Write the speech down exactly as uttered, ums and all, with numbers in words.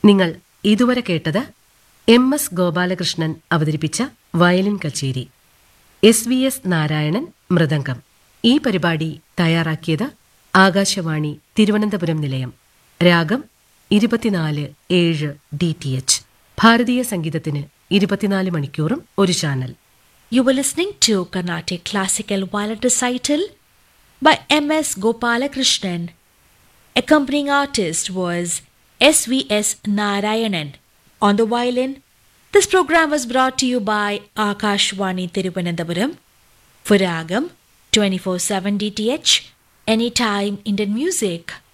നിങ്ങൾ ഇതുവരെ കേട്ടത് എം എസ് ഗോപാലകൃഷ്ണൻ അവതരിപ്പിച്ച വയലിൻ കച്ചേരി. S V S Narayanan mridangam. ഈ പരിപാടി തയ്യാറാക്കിയത് ആകാശവാണി തിരുവനന്തപുരം നിലയം. രാഗം ഇരുപത്തിനാല് ഏഴ് ഡി ടി എച്ച്. ഭാരതീയ സംഗീതത്തിന് ഇരുപത്തിനാല് മണിക്കൂറും ഒരു channel. You were listening to Carnatic Classical Violin Recital by M S Gopalakrishnan. Accompanying artist was S V S Narayanan. On the violin, this program was brought to you by Akashvani Thiruvananthapuram for Ragam twenty-four seven D T H, Anytime Indian Music.